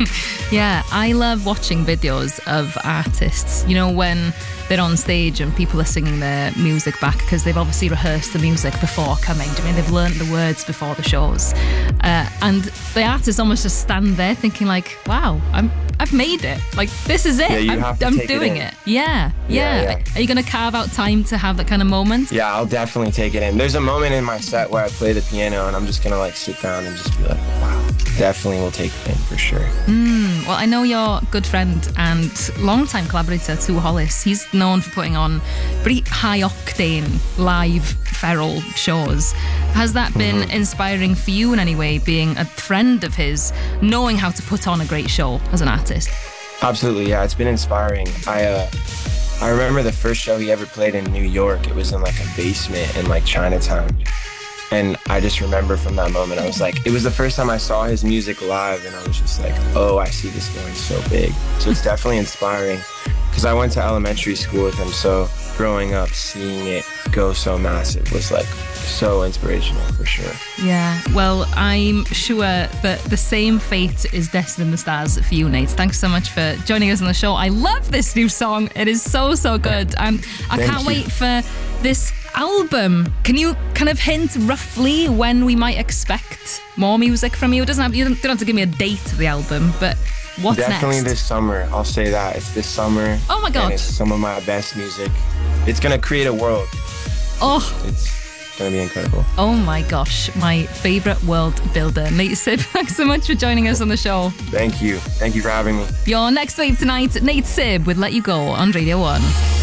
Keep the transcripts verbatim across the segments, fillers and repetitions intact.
Yeah, I love watching videos of artists, you know, when they're on stage and people are singing their music back because they've obviously rehearsed the music before coming. I mean, they've learned the words before the shows. Uh, and the artists almost just stand there thinking like, wow, I'm, I've made it. Like, this is it. Yeah, you I'm, have to I'm take it doing in. it. Yeah, yeah, Yeah, yeah. Are you going to carve out time to have that kind of moment? Yeah, I'll definitely take it in. There's a moment in my set where I play the piano and I'm just gonna like sit down and just be like, wow, definitely will take it in for sure. Mm, well, I know your good friend and longtime collaborator, Tu Hollis. He's known for putting on pretty high octane live feral shows. Has that been Mm-hmm. inspiring for you in any way, being a friend of his, knowing how to put on a great show as an artist? Absolutely, yeah, it's been inspiring. I uh, I remember the first show he ever played in New York. It was in like a basement in like Chinatown. And I just remember from that moment, I was like, it was the first time I saw his music live and I was just like, oh, I see this going so big. So it's definitely inspiring because I went to elementary school with him. So growing up, seeing it go so massive was like so inspirational for sure. Yeah, well, I'm sure that the same fate is destined in the stars for you, Nate. Thanks so much for joining us on the show. I love this new song. It is so, so good. And I Thank can't you. wait for this album. Can you kind of hint roughly when we might expect more music from you? It doesn't have, you don't have to give me a date of the album, but what's Definitely next? this summer. I'll say that. It's this summer. Oh my God. And it's some of my best music. It's going to create a world. Oh, It's going to be incredible. oh my gosh, my favourite world builder. Nate Sibb, thanks so much for joining us on the show. Thank you. Thank you for having me. Your next wave tonight, Nate Sibb with Let You Go on Radio one.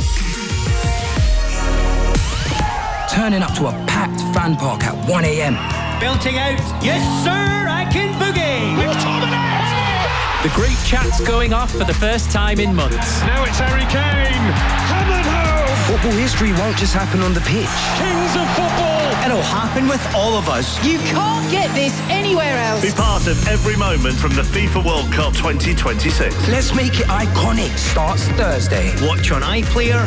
Turning up to a packed fan park at one a.m. Belting out, yes sir, I can boogie. The great chat's going off for the first time in months. Now it's Harry Kane. Hammered home. Football history won't just happen on the pitch. Kings of football. It'll happen with all of us. You can't get this anywhere else. Be part of every moment from the FIFA World Cup twenty twenty-six. Let's make it iconic. Starts Thursday. Watch on iPlayer,